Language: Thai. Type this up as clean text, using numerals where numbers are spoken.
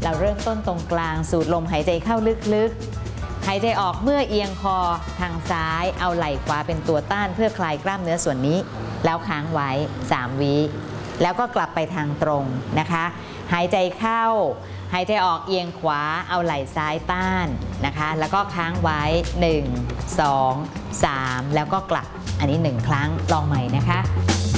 เราเริ่มต้นตรงกลางสูดลมหายใจเข้าลึกๆหายใจออกเมื่อเอียงคอทางซ้ายเอาไหล่ขวาเป็นตัวต้านเพื่อคลายกล้ามเนื้อส่วนนี้แล้วค้างไว้3 วิแล้วก็กลับไปทางตรงนะคะหายใจเข้าหายใจออกเอียงขวาเอาไหล่ซ้ายต้านนะคะแล้วก็ค้างไว้1 2 3แล้วก็กลับอันนี้1 ครั้งลองใหม่นะคะ